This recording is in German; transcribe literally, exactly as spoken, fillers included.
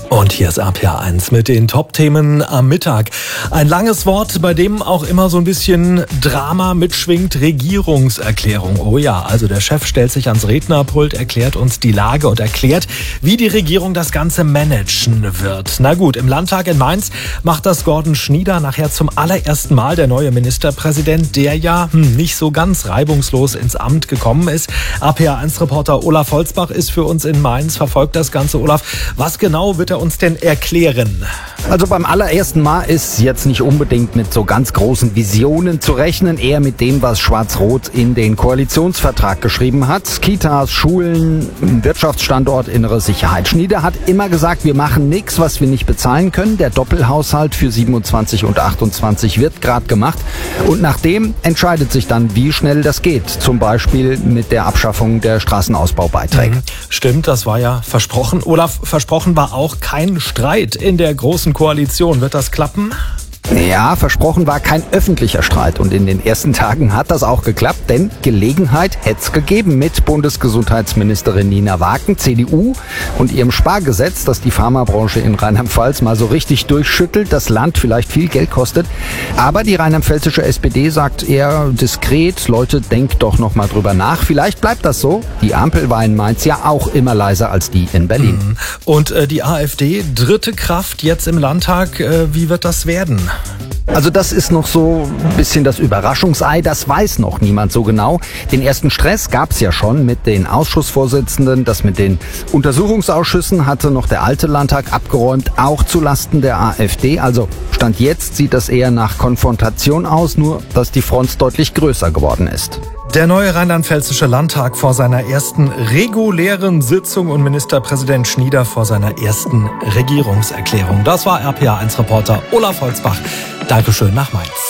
Und hier ist R P R eins mit den Top-Themen am Mittag. Ein langes Wort, bei dem auch immer so ein bisschen Drama mitschwingt: Regierungserklärung. Oh ja, also der Chef stellt sich ans Rednerpult, erklärt uns die Lage und erklärt, wie die Regierung das Ganze managen wird. Na gut, im Landtag in Mainz macht das Gordon Schnieder nachher zum allerersten Mal, der neue Ministerpräsident, der ja hm, nicht so ganz reibungslos ins Amt gekommen ist. R P R eins Reporter Olaf Holzbach ist für uns in Mainz, verfolgt das Ganze. Olaf, was genau wird er uns denn erklären? Also beim allerersten Mal ist jetzt nicht unbedingt mit so ganz großen Visionen zu rechnen, eher mit dem, was Schwarz-Rot in den Koalitionsvertrag geschrieben hat. Kitas, Schulen, Wirtschaftsstandort, innere Sicherheit. Schnieder hat immer gesagt, wir machen nichts, was wir nicht bezahlen können. Der Doppelhaushalt für siebenundzwanzig und achtundzwanzig wird gerade gemacht. Und nach dem entscheidet sich dann, wie schnell das geht. Zum Beispiel mit der Abschaffung der Straßenausbaubeiträge. Mhm. Stimmt, das war ja versprochen. Olaf, versprochen war auch kein Streit in der Großen Koalition. Wird das klappen? Ja, versprochen war kein öffentlicher Streit. Und in den ersten Tagen hat das auch geklappt, denn Gelegenheit hätte es gegeben mit Bundesgesundheitsministerin Nina Wagen, C D U, und ihrem Spargesetz, das die Pharmabranche in Rheinland-Pfalz mal so richtig durchschüttelt, das Land vielleicht viel Geld kostet. Aber die rheinland-pfälzische S P D sagt eher diskret: Leute, denkt doch noch mal drüber nach. Vielleicht bleibt das so. Die Ampel war in Mainz ja auch immer leiser als die in Berlin. Und äh, die AfD, dritte Kraft jetzt im Landtag. Äh, wie wird das werden? Also das ist noch so ein bisschen das Überraschungsei, das weiß noch niemand so genau. Den ersten Stress gab's ja schon mit den Ausschussvorsitzenden. Das mit den Untersuchungsausschüssen hatte noch der alte Landtag abgeräumt, auch zulasten der AfD. Also Stand jetzt sieht das eher nach Konfrontation aus, nur dass die Front deutlich größer geworden ist. Der neue rheinland-pfälzische Landtag vor seiner ersten regulären Sitzung und Ministerpräsident Schnieder vor seiner ersten Regierungserklärung. Das war R P R eins Reporter Olaf Holzbach. Dankeschön nach Mainz.